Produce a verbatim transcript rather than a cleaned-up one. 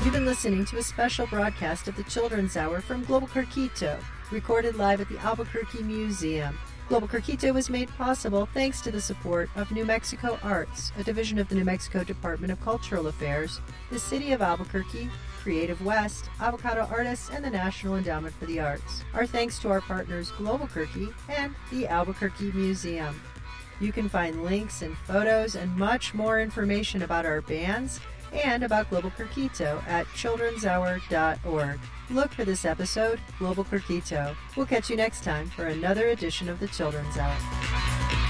You've been listening to a special broadcast of the Children's Hour from Global Quito, recorded live at the Albuquerque Museum. Global Quito was made possible thanks to the support of New Mexico Arts, a division of the New Mexico Department of Cultural Affairs, the City of Albuquerque, Creative West, Avocado Artists, and the National Endowment for the Arts. Our thanks to our partners Global Quito and the Albuquerque Museum. You can find links and photos and much more information about our bands and about Global Quito at children's hour dot org. Look for this episode, Global Quito. We'll catch you next time for another edition of the Children's Hour.